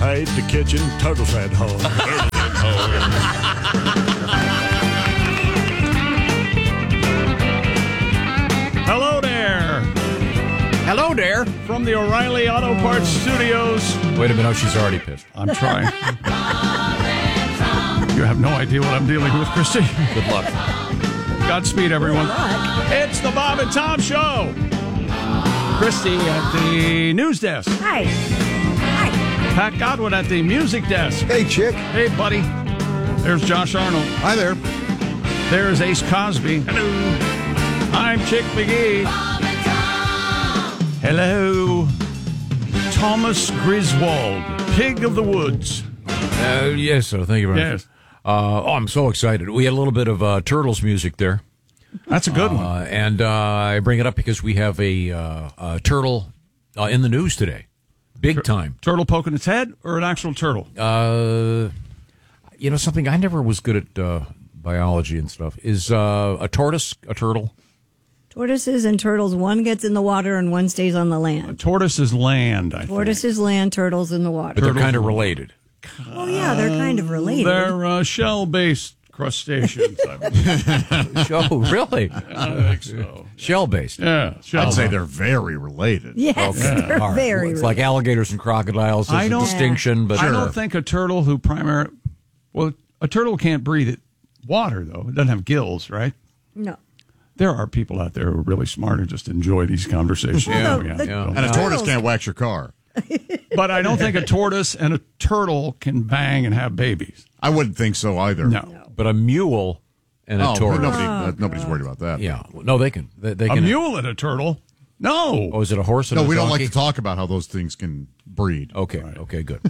Inside the kitchen, turtles at home. Hello there. Hello there. From the O'Reilly Auto Parts Studios. Wait a minute. Oh, she's already pissed. I'm trying. You have no idea what I'm dealing with, Christy. Good luck. Godspeed, everyone. It's the Bob and Tom Show. Christy at the news desk. Hi. Hi. Pat Godwin at the music desk. Hey, chick. Hey, buddy. There's Josh Arnold. Hi there. There's Ace Cosby. Hello. I'm Chick McGee. Hello. Thomas Griswold, Pig of the Woods. Yes, sir. Thank you very much. Yes. I'm so excited. We had a little bit of Turtles music there. That's a good one. And I bring it up because we have a turtle in the news today. Big time. Turtle poking its head or an actual turtle? Something I never was good at biology and stuff. Is a tortoise a turtle? Tortoises and turtles, one gets in the water and one stays on the land. Tortoise is land, I Tortoise think. is land, turtles in the water. But they're kind of related. Oh, yeah, they're kind of related. They're shell-based crustaceans. Oh, really? I think so. Shell-based. Yeah. I'd say they're very related. Yes, they're All right. very It's related. like alligators and crocodiles. There's I a don't- distinction, but I don't think a turtle who well, a turtle can't breathe water, though. It doesn't have gills, right? No. There are people out there who are really smart and just enjoy these conversations. Well, Yeah. the- And a tortoise can't wax your car. But I don't think a tortoise and a turtle can bang and have babies. I wouldn't think so either. No. But a mule and a tortoise. Nobody's worried about that. Yeah. No, they can. They A can. mule and a turtle? No. Oh, is it a horse and No, a we don't donkey? like to talk about how those things can breed. Okay. Okay. Good.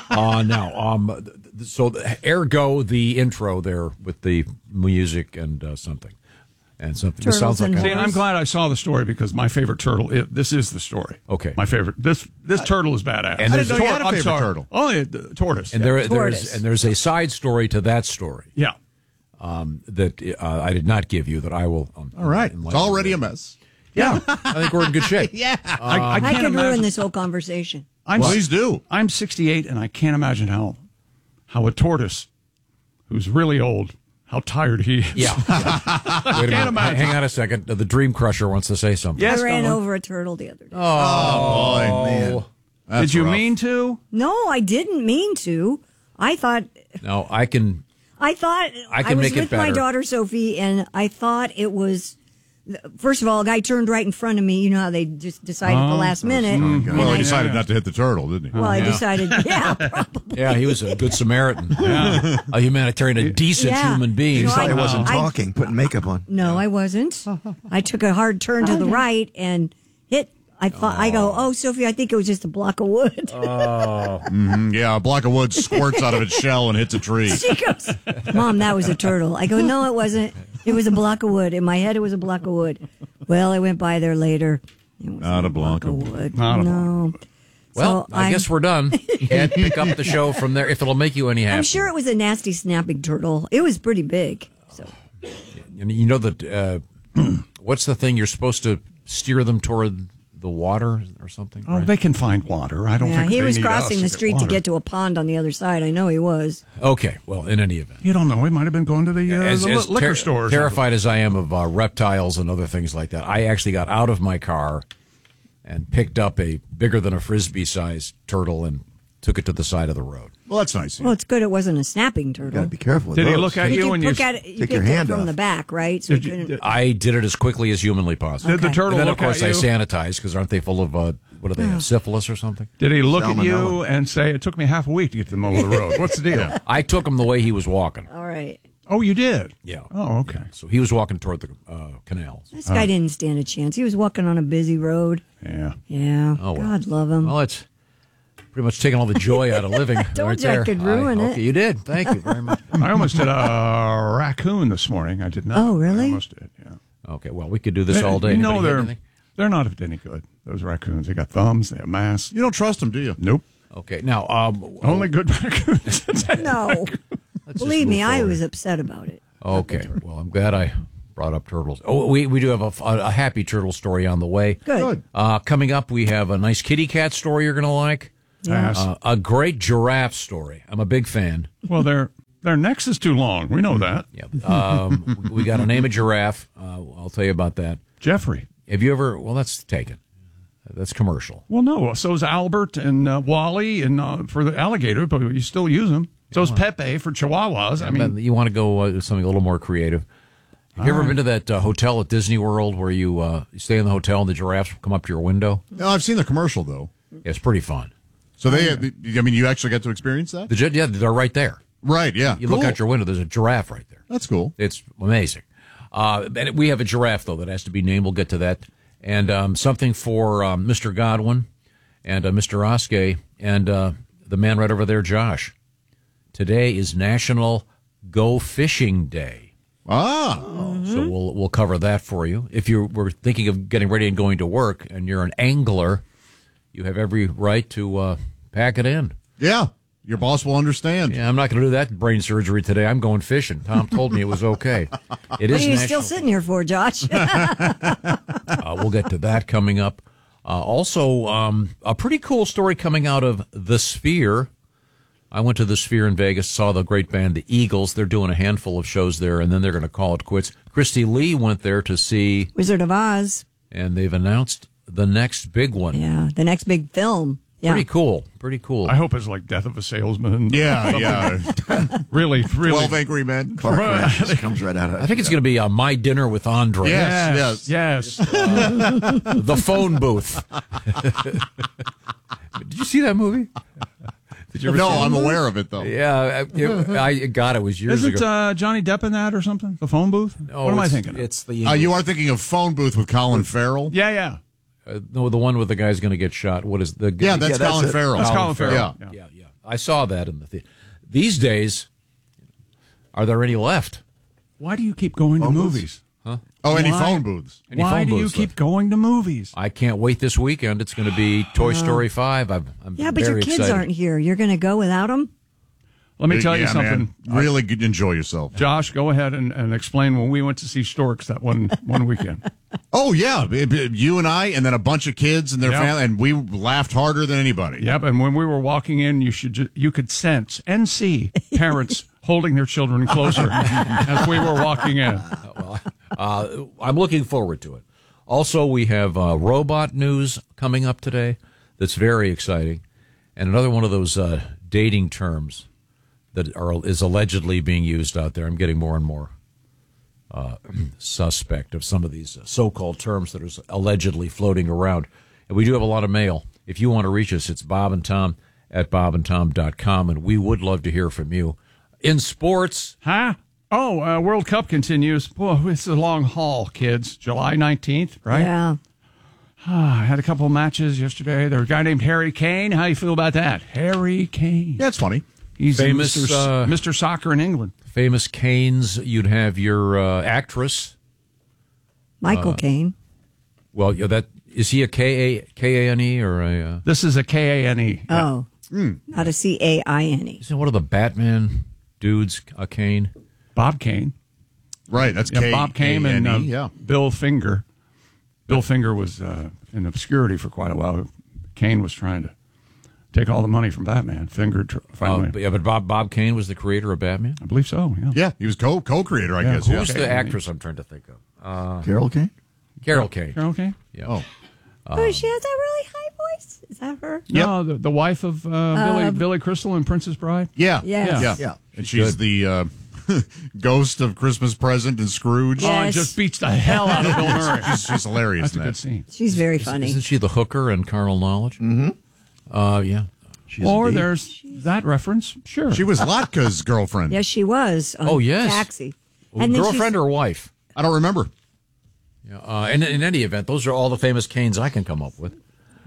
So ergo the intro there with the music and something. And something. This Turtles sounds like and See, and I'm horse. glad I saw the story because my favorite turtle. This is the story. Okay. My favorite. This turtle is badass. And I there's didn't know you had a I'm favorite sorry. turtle. Oh, yeah, the tortoise. and yeah. there's a side story to that story Yeah. that I did not give you that I will. All right. It's already a mess. Yeah. I think we're in good shape. I I can't could imagine. ruin this whole conversation. Please do. I'm 68, and I can't imagine how a tortois, who's really old, how tired he is. Yeah. Wait a minute. imagine. Hang on a second. The Dream Crusher wants to say something. Yes, I ran Ellen. over a turtle the other day. Oh, boy, man. That's Did you rough. mean to? No, I didn't mean to. I thought No, I can. I can was make it with my better. daughter Sophie, and I thought it was. First of all, a guy turned right in front of me. You know how they just decide at the last minute. And Well, he I- decided not to hit the turtle, didn't he? Well, I decided, yeah, probably. Yeah, he was a good Samaritan. A humanitarian, a decent Yeah. human being. So I wasn't I- talking, putting makeup on. No, I wasn't. I took a hard turn to the right and hit. I thought. I go, oh, Sophie, I think it was just a block of wood. Yeah, a block of wood squirts out of its shell and hits a tree. She goes, Mom, that was a turtle. I go, no, it wasn't. It was a block of wood. In my head, it was a block of wood. Well, I went by there later. It was Not a block of wood. Not a No. Well, So I guess we're done. Can't pick up the show from there if it'll make you any happier. I'm sure it was a nasty snapping turtle. It was pretty big. So You know that what's the thing you're supposed to steer them toward the water or something? Oh, right? they can find water. I don't yeah, think he they was need crossing us the to street to water. get to a pond on the other side. I know he was. Okay, well, in any event. You don't know. He might have been going to the, liquor store. or terrified as I am of reptiles and other things like that, I actually got out of my car and picked up a bigger than a frisbee-sized turtle and took it to the side of the road. Well, that's nice. Well, it's good it wasn't a snapping turtle. Got to be careful with Did he those. look at You you can when you? look at it. You Take your picked it hand from off. the back, right? So Did you you- couldn't- I did it as quickly as humanly possible. Did the turtle And then, look of course, at I you? sanitized because aren't they full of, what do they have, syphilis or something? Did he look at you Salmonella. and say, "It took me half a week to get to the middle of the road"? What's the deal? I took him the way he was walking. All right. Oh, you did. Yeah. Oh, okay. So he was walking toward the canals. This guy didn't stand a chance. He was walking on a busy road. Yeah. Yeah. Oh, well. God love him. Well, it's pretty much taking all the joy out of living. Told right you I there. could ruin it. Okay, you did. Thank you very much. I almost did a raccoon this morning. I did not. Oh, really? I almost did. Yeah. Okay, well, we could do this all day. You know Anybody hit they're anything? they're not any good. Those raccoons. They got thumbs. They have masks. You don't trust them, do you? Nope. Okay, now, Only good raccoons. No. let's just Believe me, move I forward. was upset about it. Okay, well, I'm glad I brought up turtles. Oh, we do have a happy turtle story on the way. Good. Coming up, we have a nice kitty cat story you're going to like. Pass. A great giraffe story. I'm a big fan. Well, their necks is too long. We know that. Yeah. We got to name a giraffe. I'll tell you about that. Jeffrey. Have you ever? Well, that's taken. That's commercial. Well, no. So's Albert and Wally and for the alligator, but you still use them. So's Pepe for chihuahuas. I mean, you want to go something a little more creative. Have you ever been to that hotel at Disney World where you stay in the hotel and the giraffes come up to your window? No, I've seen the commercial, though. Yeah, it's pretty fun. So you actually get to experience that? Yeah, they're right there. Right, yeah. You look out your window, there's a giraffe right there. That's cool. It's amazing. And we have a giraffe, though, that has to be named. We'll get to that. And something for Mr. Godwin and Mr. Oskey and the man right over there, Josh. Today is National Go Fishing Day. So we'll cover that for you. If you were thinking of getting ready and going to work and you're an angler, you have every right to pack it in. Yeah, your boss will understand. Yeah, I'm not going to do that brain surgery today. I'm going fishing. Tom told me it was okay. It is What are you national. still sitting here for, Josh? We'll get to that coming up. Also, a pretty cool story coming out of the Sphere. I went to the Sphere in Vegas, saw the great band, the Eagles. They're doing a handful of shows there, and then they're going to call it quits. Christy Lee went there to see Wizard of Oz. And they've announced the next big one. Yeah, the next big film. Yeah. Pretty cool. I hope it's like Death of a Salesman. Yeah. Really. 12 Angry Men. Clark Gregg comes right out of it. I think it's going to be My Dinner with Andre. Yes. The phone booth. Did you see that movie? Did you ever No, see it? I'm aware of it, though. Yeah, I got it. Was years Isn't ago. Johnny Depp in that or something? The phone booth? No, What am I it's- thinking of? It's the You are thinking of Phone Booth with Colin Farrell? Yeah. no, the one with the guy's going to get shot. What is the? Yeah, that's Colin Farrell. That's Colin Farrell. Yeah. Yeah. I saw that in the theater. These days, are there any left? Why do you keep going to movies? Oh, any Why? phone booths? Any Why phone do you booths keep left? going to movies? I can't wait this weekend. It's going to be Toy Story 5. I'm Yeah, but your very kids excited. aren't here. You're going to go without them? Let me tell you Yeah, something. man. Really good, enjoy yourself. Josh, go ahead and explain when we went to see Storks that one weekend. Oh, yeah. You and I, and then a bunch of kids and their Yeah. family, and we laughed harder than anybody. Yep, and when we were walking in, you could sense and see parents holding their children closer as we were walking in. I'm looking forward to it. Also, we have robot news coming up today that's very exciting. And another one of those dating terms that is allegedly being used out there. I'm getting more and more suspect of some of these so-called terms that are allegedly floating around. And we do have a lot of mail. If you want to reach us, it's Bob and Tom at bobandtom.com, and we would love to hear from you. In sports... Huh? Oh, World Cup continues. Boy, it's a long haul, kids. July 19th, right? Yeah. I had a couple of matches yesterday. There's a guy named Harry Kane. How you feel about that? Harry Kane. Yeah, it's funny. He's Famous, Mr. Soccer in England. Famous Canes, you'd have your actress. Michael Caine. Well, that is he a K-A-N-E or a... This is a Kane. Oh, not a Caine. Isn't one of the Batman dudes a Kane? Bob Kane. Right, that's Yeah, Bob Kane and yeah. Bill Finger. Bill Finger was in obscurity for quite a while. Kane was trying to take all the money from Batman. Finger finally. But Bob Kane was the creator of Batman. I believe so, yeah. Yeah, he was co-creator, I Yeah, guess. Who's Yeah. the actress I'm trying to think of? Carol Kane? Carol Kane. Carol Kane? Yeah. Oh, Oh, she has that really high voice? Is that her? No, the wife of Billy Crystal and Princess Bride. yeah. Yes. Yeah. Yeah. And she's the ghost of Christmas Present and Scrooge. Oh, and Yes. just beats the hell out of Bill Murray. She's hilarious That's a in good that. scene. She's very funny. Isn't she the hooker in Carnal Knowledge? Mm-hmm. Yeah. She's Or indeed. there's that reference. Sure. She was Latka's girlfriend. Yes, she was. On Oh, yes. Taxi. Well, then girlfriend she's- or wife? I don't remember. Yeah. And in any event, those are all the famous Canes I can come up with.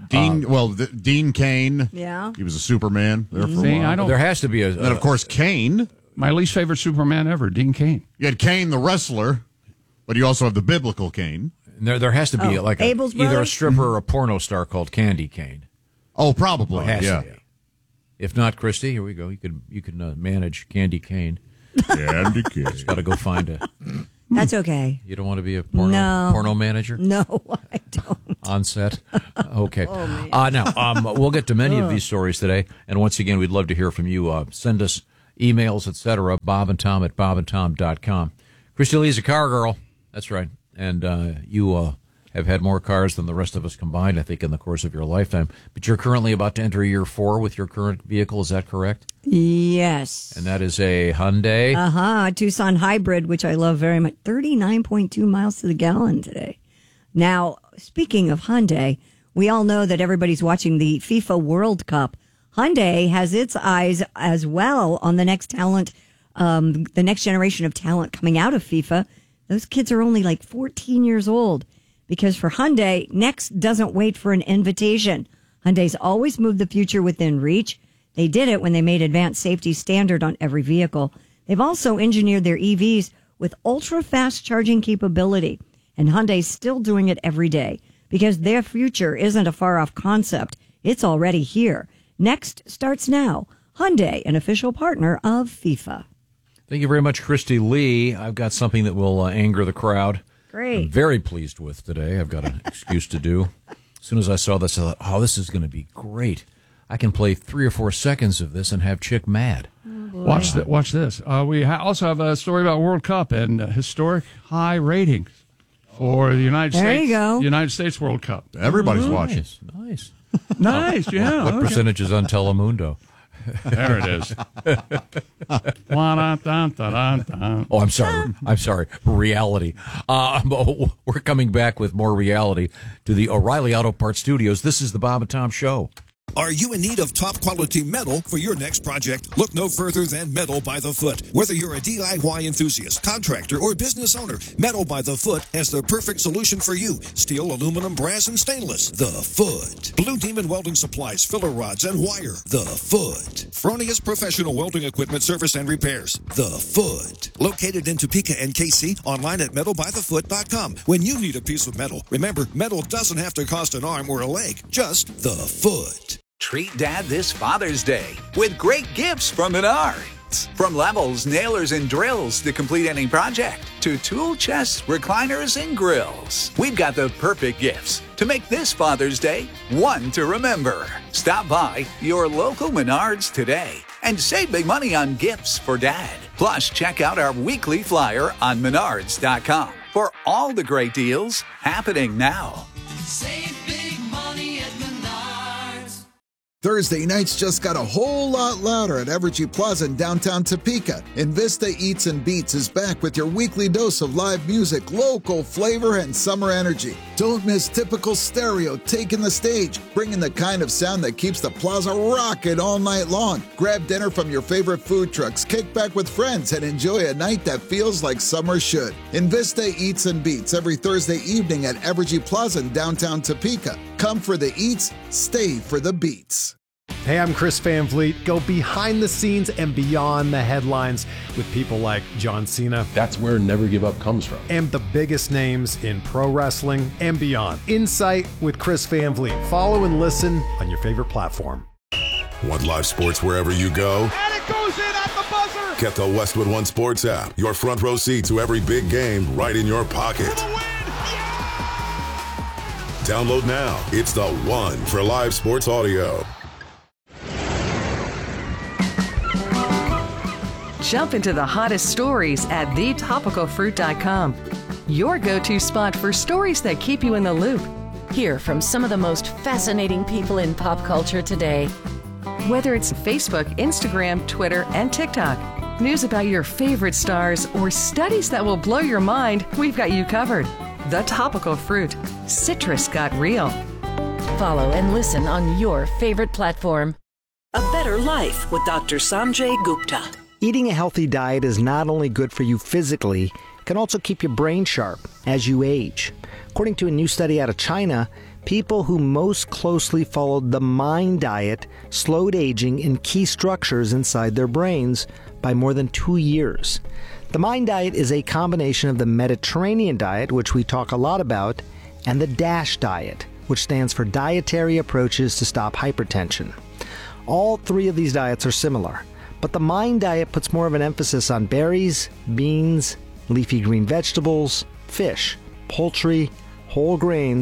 Dean Cain. Yeah. He was a Superman there for a See, while. I don't. There has to be a. And then, of course, Kane. My least favorite Superman ever, Dean Cain. You had Kane the wrestler, but you also have the biblical Kane. there has to be Oh, like Abel's either brother? a stripper or a porno star called Candy Cane. Oh, probably. Has yeah. to be. If not, Christy, here we go. You could manage Candy Cane. Candy Cane. Got to go find a. That's okay. You don't want to be a porno No. manager. No, I don't. on set. Okay. Now, we'll get to many of these stories today. And once again, we'd love to hear from you. Send us emails, etc. Bob and Tom at bobandtom.com. Christy Lee's a car girl. That's right. And you have had more cars than the rest of us combined, I think, in the course of your lifetime. But you're currently about to enter year 4 with your current vehicle. Is that correct? Yes. And that is a Hyundai? Tucson Hybrid, which I love very much. 39.2 miles to the gallon today. Now, speaking of Hyundai, we all know that everybody's watching the FIFA World Cup. Hyundai has its eyes as well on the next talent, the next generation of talent coming out of FIFA. Those kids are only like 14 years old. Because for Hyundai, next doesn't wait for an invitation. Hyundai's always moved the future within reach. They did it when they made advanced safety standard on every vehicle. They've also engineered their EVs with ultra-fast charging capability. And Hyundai's still doing it every day because their future isn't a far-off concept. It's already here. Next starts now. Hyundai, an official partner of FIFA. Thank you very much, Christy Lee. I've got something that will anger the crowd. Great. I'm very pleased with today. I've got an excuse to do. As soon as I saw this, I thought, this is going to be great. I can play 3 or 4 seconds of this and have Chick mad. Watch this. We also have a story about World Cup and historic high ratings for the United States. There you go. United States World Cup. Everybody's watching. Nice. Nice, yeah. What percentage is on Telemundo? There it is. Oh, I'm sorry. Reality. We're coming back with more reality to the O'Reilly Auto Parts Studios. This is the Bob and Tom Show. Are you in need of top-quality metal for your next project? Look no further than Metal by the Foot. Whether you're a DIY enthusiast, contractor, or business owner, Metal by the Foot has the perfect solution for you. Steel, aluminum, brass, and stainless. The Foot. Blue Demon Welding Supplies, filler rods, and wire. The Foot. Fronius Professional Welding Equipment Service and Repairs. The Foot. Located in Topeka and KC, online at metalbythefoot.com. When you need a piece of metal, remember, metal doesn't have to cost an arm or a leg. Just the Foot. Treat Dad this Father's Day with great gifts from Menards. From levels, nailers, and drills to complete any project, to tool chests, recliners, and grills. We've got the perfect gifts to make this Father's Day one to remember. Stop by your local Menards today and save big money on gifts for Dad. Plus, check out our weekly flyer on menards.com for all the great deals happening now. Save big money at Menards. Thursday nights just got a whole lot louder at Evergy Plaza in downtown Topeka. Invista Eats and Beats is back with your weekly dose of live music, local flavor, and summer energy. Don't miss typical stereo taking the stage, bringing the kind of sound that keeps the plaza rocking all night long. Grab dinner from your favorite food trucks, kick back with friends, and enjoy a night that feels like summer should. Invista Eats and Beats every Thursday evening at Evergy Plaza in downtown Topeka. Come for the eats, stay for the beats. Hey, I'm Chris Van Vliet. Go behind the scenes and beyond the headlines with people like John Cena. That's where Never Give Up comes from. And the biggest names in pro wrestling and beyond. Insight with Chris Van Vliet. Follow and listen on your favorite platform. Want live sports wherever you go? And it goes in at the buzzer! Get the Westwood One Sports app. Your front row seat to every big game right in your pocket. Download now. It's the one for live sports audio. Jump into the hottest stories at thetopicalfruit.com. Your go-to spot for stories that keep you in the loop. Hear from some of the most fascinating people in pop culture today. Whether it's Facebook, Instagram, Twitter, and TikTok, news about your favorite stars, or studies that will blow your mind, we've got you covered. The Topical Fruit. Citrus got real. Follow and listen on your favorite platform. A Better Life with Dr. Sanjay Gupta. Eating a healthy diet is not only good for you physically, it can also keep your brain sharp as you age. According to a new study out of China, people who most closely followed the MIND diet slowed aging in key structures inside their brains by more than 2 years. The MIND diet is a combination of the Mediterranean diet, which we talk a lot about, and the DASH diet, which stands for Dietary Approaches to Stop Hypertension. All 3 of these diets are similar. But the MIND diet puts more of an emphasis on berries, beans, leafy green vegetables, fish, poultry, whole grains,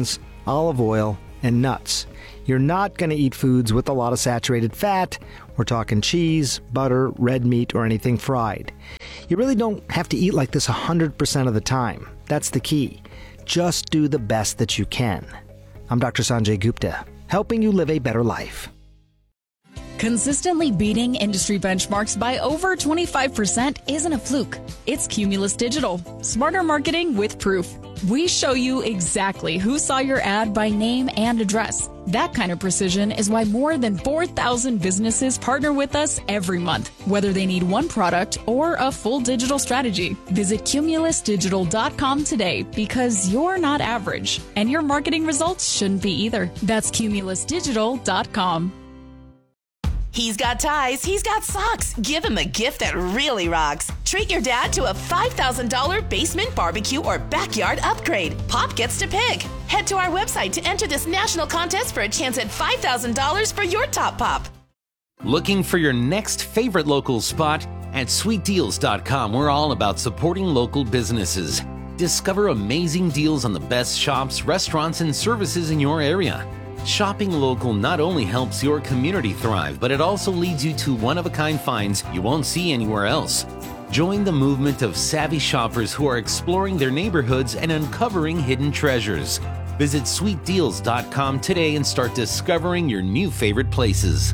olive oil, and nuts. You're not going to eat foods with a lot of saturated fat. We're talking cheese, butter, red meat, or anything fried. You really don't have to eat like this 100% of the time. That's the key. Just do the best that you can. I'm Dr. Sanjay Gupta, helping you live a better life. Consistently beating industry benchmarks by over 25% isn't a fluke. It's Cumulus Digital. Smarter marketing with proof. We show you exactly who saw your ad by name and address. That kind of precision is why more than 4,000 businesses partner with us every month, whether they need one product or a full digital strategy. Visit cumulusdigital.com today because you're not average, and your marketing results shouldn't be either. That's cumulusdigital.com. He's got ties, he's got socks. Give him a gift that really rocks. Treat your dad to a $5,000 basement barbecue or backyard upgrade. Pop gets to pick. Head to our website to enter this national contest for a chance at $5,000 for your top pop. Looking for your next favorite local spot? At sweetdeals.com, we're all about supporting local businesses. Discover amazing deals on the best shops, restaurants, and services in your area. Shopping local not only helps your community thrive, but it also leads you to one-of-a-kind finds you won't see anywhere else. Join the movement of savvy shoppers who are exploring their neighborhoods and uncovering hidden treasures. Visit sweetdeals.com today and start discovering your new favorite places.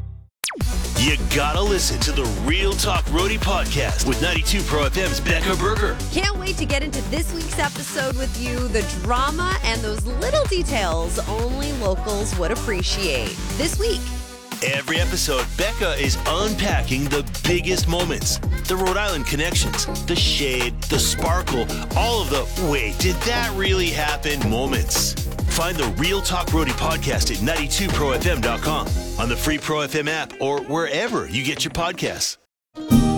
You gotta listen to the Real Talk Roadie podcast with 92 Pro FM's Becca Berger. Can't wait to get into this week's episode with you. The drama and those little details only locals would appreciate. This week. Every episode, Becca is unpacking the biggest moments, the Rhode Island connections, the shade, the sparkle, all of the wait, did that really happen moments. Find the Real Talk Roadie podcast at 92profm.com, on the free Pro FM app, or wherever you get your podcasts.